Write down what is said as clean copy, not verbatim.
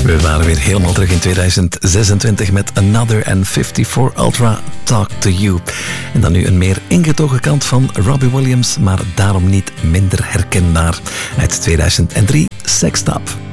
We waren weer helemaal terug in 2026 met Another and 54 Ultra Talk to You. En dan nu een meer ingetogen kant van Robbie Williams, maar daarom niet minder herkenbaar. Uit 2003, Sexed Up.